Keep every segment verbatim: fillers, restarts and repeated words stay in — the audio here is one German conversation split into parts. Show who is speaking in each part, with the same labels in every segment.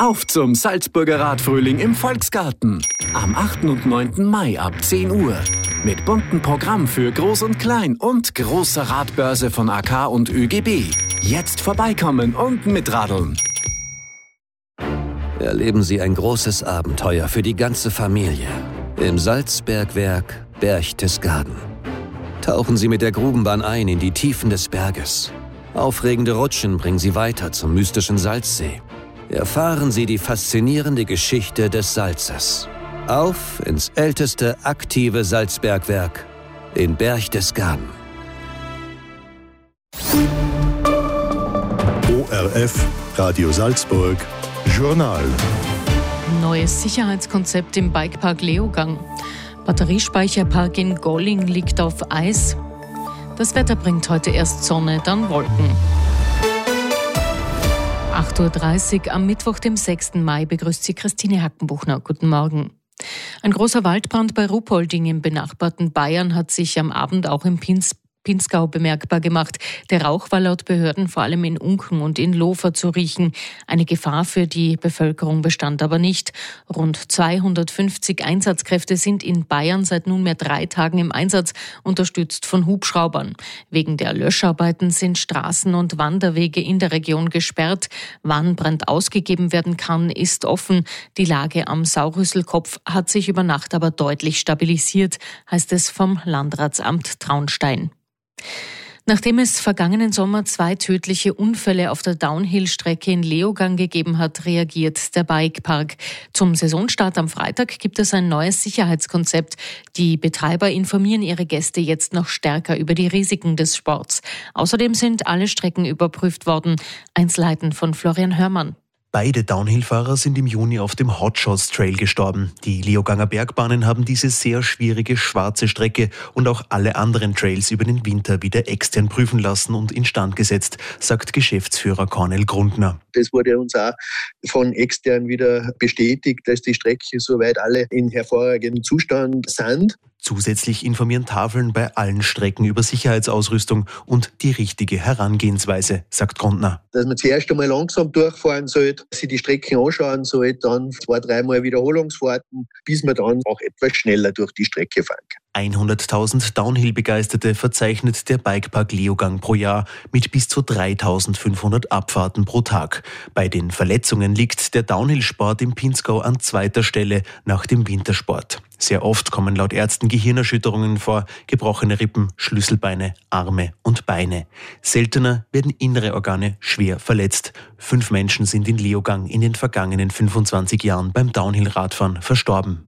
Speaker 1: Auf zum Salzburger Radfrühling im Volksgarten. Am achten und neunten Mai ab zehn Uhr. Mit buntem Programm für Groß und Klein und großer Radbörse von A K und Ö G B. Jetzt vorbeikommen und mitradeln.
Speaker 2: Erleben Sie ein großes Abenteuer für die ganze Familie im Salzbergwerk Berchtesgaden. Tauchen Sie mit der Grubenbahn ein in die Tiefen des Berges. Aufregende Rutschen bringen Sie weiter zum mystischen Salzsee. Erfahren Sie die faszinierende Geschichte des Salzes. Auf ins älteste aktive Salzbergwerk in Berchtesgaden.
Speaker 3: O R F, Radio Salzburg, Journal.
Speaker 4: Neues Sicherheitskonzept im Bikepark Leogang. Batteriespeicherpark in Golling liegt auf Eis. Das Wetter bringt heute erst Sonne, dann Wolken. acht Uhr dreißig am Mittwoch, dem sechsten Mai, begrüßt Sie Christine Hackenbuchner. Guten Morgen. Ein großer Waldbrand bei Ruhpolding im benachbarten Bayern hat sich am Abend auch im Pins Pinzgau bemerkbar gemacht. Der Rauch war laut Behörden vor allem in Unken und in Lofer zu riechen. Eine Gefahr für die Bevölkerung bestand aber nicht. Rund zweihundertfünfzig Einsatzkräfte sind in Bayern seit nunmehr drei Tagen im Einsatz, unterstützt von Hubschraubern. Wegen der Löscharbeiten sind Straßen und Wanderwege in der Region gesperrt. Wann Brand ausgegeben werden kann, ist offen. Die Lage am Saurüsselkopf hat sich über Nacht aber deutlich stabilisiert, heißt es vom Landratsamt Traunstein. Nachdem es vergangenen Sommer zwei tödliche Unfälle auf der Downhill-Strecke in Leogang gegeben hat, reagiert der Bikepark. Zum Saisonstart am Freitag gibt es ein neues Sicherheitskonzept. Die Betreiber informieren ihre Gäste jetzt noch stärker über die Risiken des Sports. Außerdem sind alle Strecken überprüft worden. Einzelheiten von Florian Hörmann.
Speaker 5: Beide Downhill-Fahrer sind im Juni auf dem Hotshots Trail gestorben. Die Leoganger Bergbahnen haben diese sehr schwierige schwarze Strecke und auch alle anderen Trails über den Winter wieder extern prüfen lassen und instand gesetzt, sagt Geschäftsführer Cornel Grundner.
Speaker 6: Das wurde uns auch von extern wieder bestätigt, dass die Strecken soweit alle in hervorragendem Zustand sind.
Speaker 5: Zusätzlich informieren Tafeln bei allen Strecken über Sicherheitsausrüstung und die richtige Herangehensweise, sagt Grundner.
Speaker 6: Dass man zuerst einmal langsam durchfahren sollte, sich die Strecken anschauen sollte, dann zwei, dreimal Wiederholungsfahrten, bis man dann auch etwas schneller durch die Strecke fahren kann.
Speaker 5: hunderttausend Downhill-Begeisterte verzeichnet der Bikepark Leogang pro Jahr mit bis zu dreitausendfünfhundert Abfahrten pro Tag. Bei den Verletzungen liegt der Downhill-Sport im Pinzgau an zweiter Stelle nach dem Wintersport. Sehr oft kommen laut Ärzten Gehirnerschütterungen vor, gebrochene Rippen, Schlüsselbeine, Arme und Beine. Seltener werden innere Organe schwer verletzt. Fünf Menschen sind in Leogang in den vergangenen fünfundzwanzig Jahren beim Downhill-Radfahren verstorben.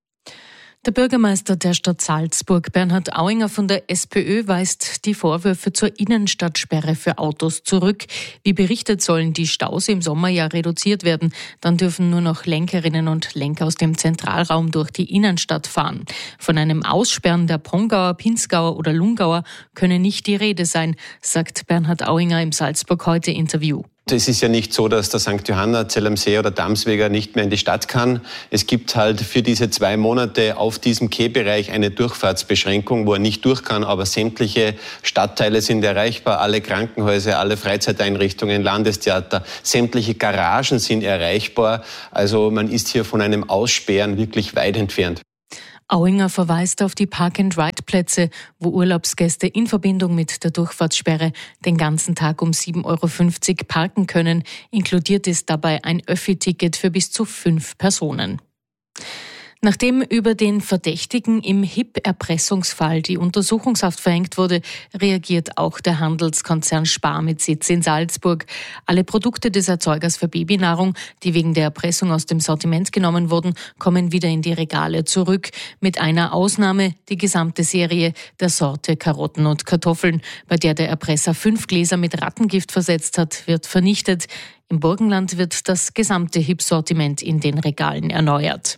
Speaker 4: Der Bürgermeister der Stadt Salzburg, Bernhard Auinger von der SPÖ, weist die Vorwürfe zur Innenstadtsperre für Autos zurück. Wie berichtet, sollen die Staus im Sommer ja reduziert werden. Dann dürfen nur noch Lenkerinnen und Lenker aus dem Zentralraum durch die Innenstadt fahren. Von einem Aussperren der Pongauer, Pinzgauer oder Lungauer könne nicht die Rede sein, sagt Bernhard Auinger im Salzburg heute Interview.
Speaker 7: Es ist ja nicht so, dass der Sankt Johanna, Zell am See oder Damsweger nicht mehr in die Stadt kann. Es gibt halt für diese zwei Monate auf diesem Quai-Bereich eine Durchfahrtsbeschränkung, wo er nicht durch kann, aber sämtliche Stadtteile sind erreichbar, alle Krankenhäuser, alle Freizeiteinrichtungen, Landestheater, sämtliche Garagen sind erreichbar. Also man ist hier von einem Aussperren wirklich weit entfernt.
Speaker 4: Auinger verweist auf die Park-and-Ride-Plätze, wo Urlaubsgäste in Verbindung mit der Durchfahrtssperre den ganzen Tag um sieben Euro fünfzig parken können. Inkludiert ist dabei ein Öffi-Ticket für bis zu fünf Personen. Nachdem über den Verdächtigen im H I P-Erpressungsfall die Untersuchungshaft verhängt wurde, reagiert auch der Handelskonzern Spar mit Sitz in Salzburg. Alle Produkte des Erzeugers für Babynahrung, die wegen der Erpressung aus dem Sortiment genommen wurden, kommen wieder in die Regale zurück. Mit einer Ausnahme, die gesamte Serie der Sorte Karotten und Kartoffeln, bei der der Erpresser fünf Gläser mit Rattengift versetzt hat, wird vernichtet. Im Burgenland wird das gesamte H I P-Sortiment in den Regalen erneuert.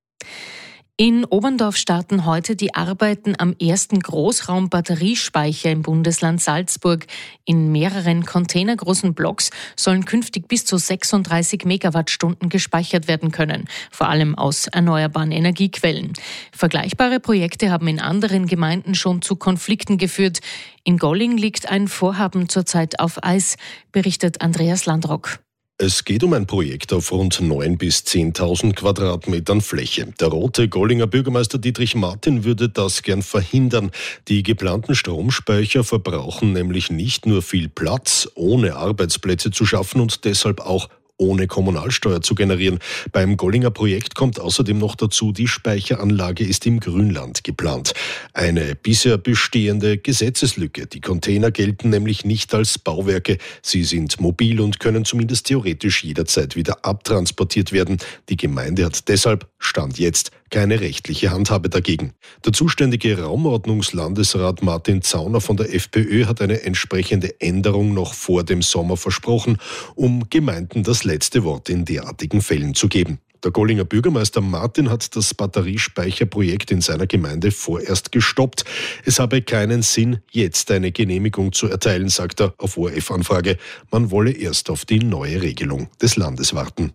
Speaker 4: In Oberndorf starten heute die Arbeiten am ersten Großraum-Batteriespeicher im Bundesland Salzburg. In mehreren containergroßen Blocks sollen künftig bis zu sechsunddreißig Megawattstunden gespeichert werden können, vor allem aus erneuerbaren Energiequellen. Vergleichbare Projekte haben in anderen Gemeinden schon zu Konflikten geführt. In Golling liegt ein Vorhaben zurzeit auf Eis, berichtet Andreas Landrock.
Speaker 3: Es geht um ein Projekt auf rund neuntausend bis zehntausend Quadratmetern Fläche. Der rote Gollinger Bürgermeister Dietrich Martin würde das gern verhindern. Die geplanten Stromspeicher verbrauchen nämlich nicht nur viel Platz, ohne Arbeitsplätze zu schaffen und deshalb auch ohne Kommunalsteuer zu generieren. Beim Gollinger Projekt kommt außerdem noch dazu, die Speicheranlage ist im Grünland geplant. Eine bisher bestehende Gesetzeslücke. Die Container gelten nämlich nicht als Bauwerke. Sie sind mobil und können zumindest theoretisch jederzeit wieder abtransportiert werden. Die Gemeinde hat deshalb, Stand jetzt, keine rechtliche Handhabe dagegen. Der zuständige Raumordnungslandesrat Martin Zauner von der FPÖ hat eine entsprechende Änderung noch vor dem Sommer versprochen, um Gemeinden das letzte Wort in derartigen Fällen zu geben. Der Gollinger Bürgermeister Martin hat das Batteriespeicherprojekt in seiner Gemeinde vorerst gestoppt. Es habe keinen Sinn, jetzt eine Genehmigung zu erteilen, sagt er auf O R F-Anfrage. Man wolle erst auf die neue Regelung des Landes warten.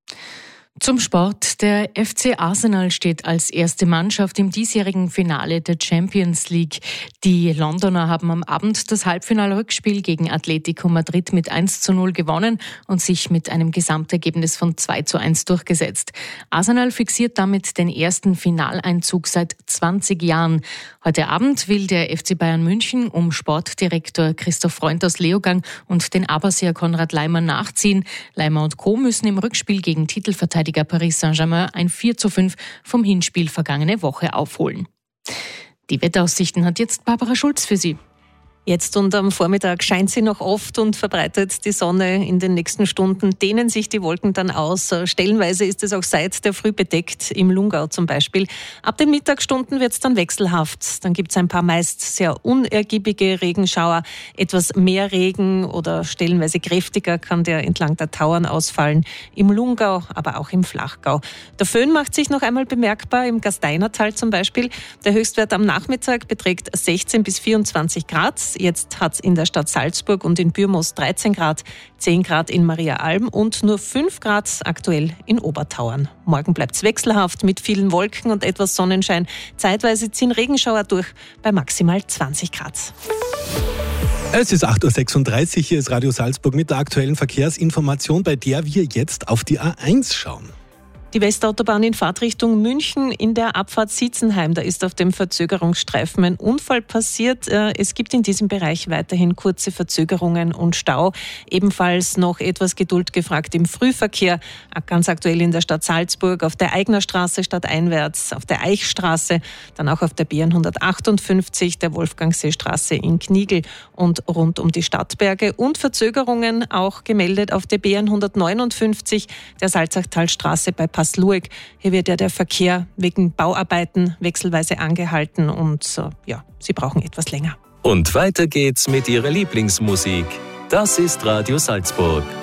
Speaker 4: Zum Sport. Der F C Arsenal steht als erste Mannschaft im diesjährigen Finale der Champions League. Die Londoner haben am Abend das Halbfinalrückspiel gegen Atletico Madrid mit eins zu null gewonnen und sich mit einem Gesamtergebnis von zwei zu eins durchgesetzt. Arsenal fixiert damit den ersten Finaleinzug seit zwanzig Jahren. Heute Abend will der F C Bayern München um Sportdirektor Christoph Freund aus Leogang und den Aberseer Konrad Laimer nachziehen. Laimer und Co. müssen im Rückspiel gegen Titelverteidiger Paris Saint-Germain ein vier zu fünf vom Hinspiel vergangene Woche aufholen. Die Wetteraussichten hat jetzt Barbara Schulz für Sie.
Speaker 8: Jetzt und am Vormittag scheint sie noch oft und verbreitet die Sonne. In den nächsten Stunden dehnen sich die Wolken dann aus. Stellenweise ist es auch seit der Früh bedeckt, im Lungau zum Beispiel. Ab den Mittagsstunden wird es dann wechselhaft. Dann gibt es ein paar meist sehr unergiebige Regenschauer. Etwas mehr Regen oder stellenweise kräftiger kann der entlang der Tauern ausfallen. Im Lungau, aber auch im Flachgau. Der Föhn macht sich noch einmal bemerkbar, im Gasteinertal zum Beispiel. Der Höchstwert am Nachmittag beträgt sechzehn bis vierundzwanzig Grad. Jetzt hat es in der Stadt Salzburg und in Bürmoos dreizehn Grad, zehn Grad in Mariaalm und nur fünf Grad aktuell in Obertauern. Morgen bleibt es wechselhaft mit vielen Wolken und etwas Sonnenschein. Zeitweise ziehen Regenschauer durch bei maximal zwanzig Grad.
Speaker 9: Es ist acht Uhr sechsunddreißig, hier ist Radio Salzburg mit der aktuellen Verkehrsinformation, bei der wir jetzt auf die A eins schauen.
Speaker 8: Die Westautobahn in Fahrtrichtung München in der Abfahrt Sitzenheim. Da ist auf dem Verzögerungsstreifen ein Unfall passiert. Es gibt in diesem Bereich weiterhin kurze Verzögerungen und Stau. Ebenfalls noch etwas Geduld gefragt im Frühverkehr. Ganz aktuell in der Stadt Salzburg, auf der Eigner Straße stadteinwärts, auf der Eichstraße, dann auch auf der B hundertachtundfünfzig, der Wolfgangseestraße in Knigl und rund um die Stadtberge. Und Verzögerungen auch gemeldet auf der B hundertneunundfünfzig, der Salzachtalstraße bei Passlueg. Hier wird ja der Verkehr wegen Bauarbeiten wechselweise angehalten und äh, ja, sie brauchen etwas länger.
Speaker 10: Und weiter geht's mit Ihrer Lieblingsmusik. Das ist Radio Salzburg.